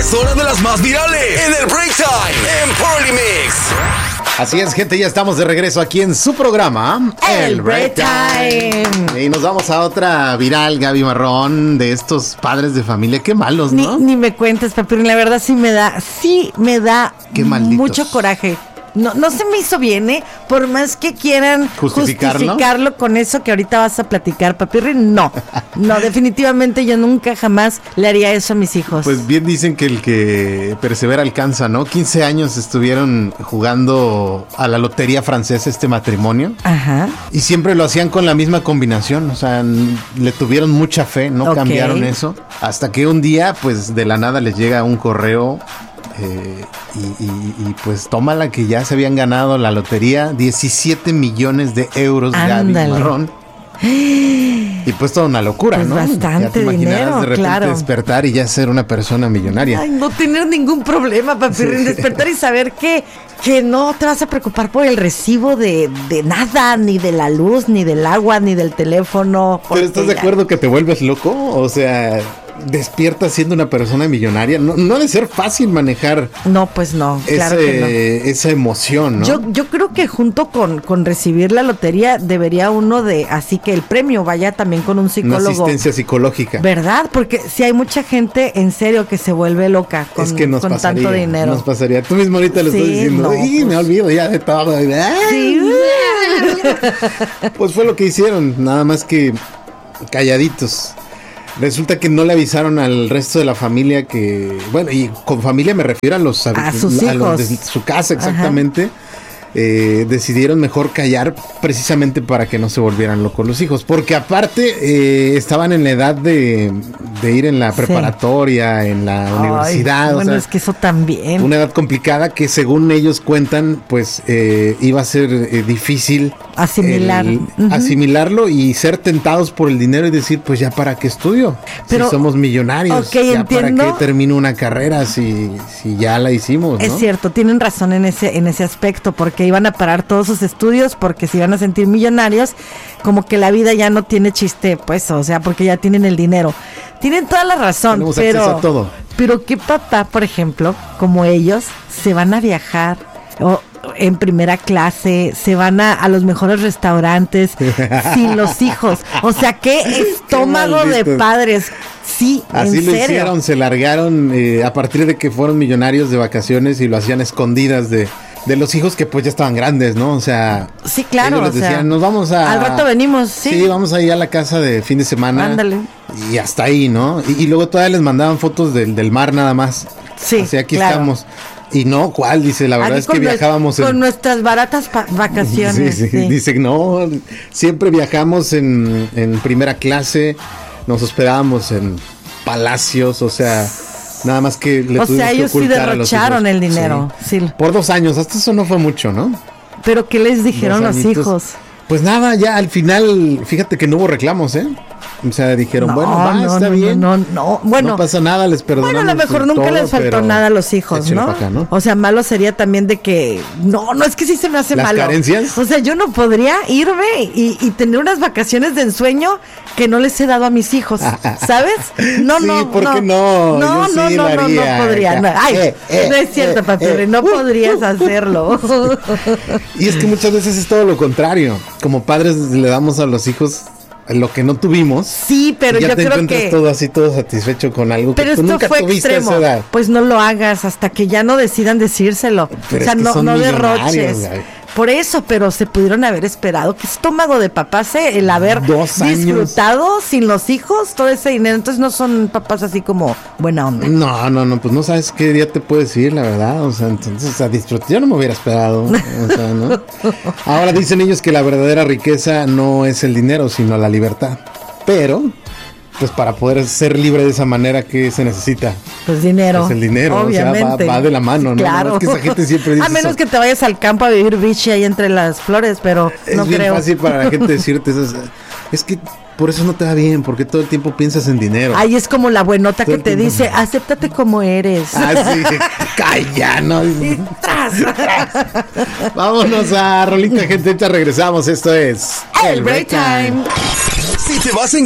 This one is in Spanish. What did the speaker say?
Es hora de las más virales en el Break Time en Polymix. Así es, gente, ya estamos de regreso aquí en su programa, El Break Time. Y nos vamos a otra viral, Gaby Marrón, de estos padres de familia. Qué malos, ¿no? Ni me cuentes, Papirrín, la verdad sí me da Qué malditos. mucho coraje. No se me hizo bien, ¿eh? Por más que quieran justificarlo con eso que ahorita vas a platicar, Papirrín, no, definitivamente yo nunca jamás le haría eso a mis hijos. Pues bien dicen que el que persevera alcanza, ¿no? 15 años estuvieron jugando a la lotería francesa este matrimonio. Ajá. Y siempre lo hacían con la misma combinación, o sea, le tuvieron mucha fe, no cambiaron eso. Hasta que un día, pues de la nada les llega un correo. Y pues tómala que ya se habían ganado la lotería, 17 millones de euros, Gaby Marrón. Y pues toda una locura, pues ¿no? Bastante ya te imaginarás dinero, de repente claro. despertar y ya ser una persona millonaria. Ay, no tener ningún problema, Papirrín, sí. Despertar y saber que no te vas a preocupar por el recibo de nada, ni de la luz, ni del agua, ni del teléfono. ¿Pero estás de acuerdo que te vuelves loco? O sea, despiertas siendo una persona millonaria. No ha de ser fácil manejar. No, pues no, claro que no. Esa emoción, ¿no? Yo creo que junto con recibir la lotería debería uno de, así que el premio vaya también con un psicólogo. Una asistencia psicológica. ¿Verdad? Porque si hay mucha gente en serio que se vuelve loca con, es que nos con pasaría, tanto dinero. Nos pasaría. Tú mismo ahorita lo estás diciendo. No, y me olvido ya de todo. Sí. Pues fue lo que hicieron, nada más que calladitos. Resulta que no le avisaron al resto de la familia que, bueno, y con familia me refiero a los sus hijos. los de su casa, exactamente. Decidieron mejor callar precisamente para que no se volvieran locos los hijos, porque aparte estaban en la edad de ir en la preparatoria, en la universidad. Bueno, o sea, es que eso también. Una edad complicada que según ellos cuentan, pues iba a ser difícil asimilarlo y ser tentados por el dinero y decir, pues ya para qué estudio, pero, si somos millonarios, ya entiendo. para qué termino una carrera si ya la hicimos, ¿no? Es cierto, tienen razón en ese aspecto, porque iban a parar todos sus estudios, porque se iban a sentir millonarios, como que la vida ya no tiene chiste, pues, o sea, porque ya tienen el dinero. Tienen toda la razón. Tenemos acceso a todo. Pero qué papá, por ejemplo, como ellos, se van a viajar en primera clase, se van a los mejores restaurantes sin los hijos. O sea, qué estómago de padres. Sí, así en lo serio. hicieron, se largaron a partir de que fueron millonarios de vacaciones y lo hacían escondidas de los hijos que pues ya estaban grandes, ¿no? O sea, sí, claro, ellos les decían, nos vamos a... Al rato venimos, sí. Sí, vamos a ir a la casa de fin de semana. Ándale. Y hasta ahí, ¿no? Y luego todavía les mandaban fotos del mar nada más. Sí, o sea, aquí claro. Estamos. Y no, ¿cuál? Dice, la verdad es que viajábamos con nuestras baratas vacaciones. Sí. Dice, no, siempre viajamos en primera clase, nos hospedábamos en palacios, o sea... Nada más que le tuvimos que ocultar a los hijos. O sea, ellos sí derrocharon el dinero. Sí. Por 2 años, hasta eso no fue mucho, ¿no? ¿Pero qué les dijeron los hijos? Pues nada, ya al final, fíjate que no hubo reclamos, ¿eh? O sea, dijeron, está bien. Bueno, no pasa nada, les perdonamos. Bueno, a lo mejor nunca les faltó nada a los hijos, ¿no? Acá, ¿no? O sea, malo sería también de que... No, es que sí se me hace malo. ¿Las carencias? O sea, yo no podría irme y tener unas vacaciones de ensueño que no les he dado a mis hijos, ¿sabes? No, ¿por qué no? No podría. No. Ay, no es cierto, Papirrín, no podrías hacerlo. Y es que muchas veces es todo lo contrario. Como padres le damos a los hijos lo que no tuvimos. Sí, pero yo creo que... Ya te encuentras todo satisfecho con algo que tú nunca tuviste a esa edad. Pues no lo hagas hasta que ya no decidan decírselo. Pero o sea, es que no derroches. Por eso, pero se pudieron haber esperado. Qué estómago de papás, el haber disfrutado sin los hijos todo ese dinero. Entonces no son papás así como buena onda. No, pues no sabes qué día te puedes ir, la verdad. O sea, entonces a disfrutar. Yo no me hubiera esperado. O sea, ¿no? Ahora dicen ellos que la verdadera riqueza no es el dinero, sino la libertad. Pero, pues para poder ser libre de esa manera, ¿qué se necesita? Pues dinero. Pues el dinero, obviamente. O sea, va de la mano, ¿no? Claro. No, es que esa gente siempre dice a menos eso. que te vayas al campo a vivir bichi ahí entre las flores, pero no creo. Es bien fácil para la gente decirte eso. Es que por eso no te va bien, porque todo el tiempo piensas en dinero. Ahí es como la buenota que te dice, acéptate como eres. Sí, calla, ¿no? Vámonos a rolita, gente, regresamos. Esto es El Break Time. Si te vas en